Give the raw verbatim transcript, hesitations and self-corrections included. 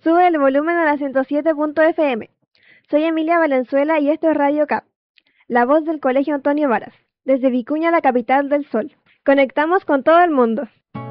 Sube el volumen a la ciento siete punto efe eme. Soy Emilia Valenzuela y esto es Radio Cap, la voz del Colegio Antonio Varas, desde Vicuña, la capital del sol. Conectamos con todo el mundo.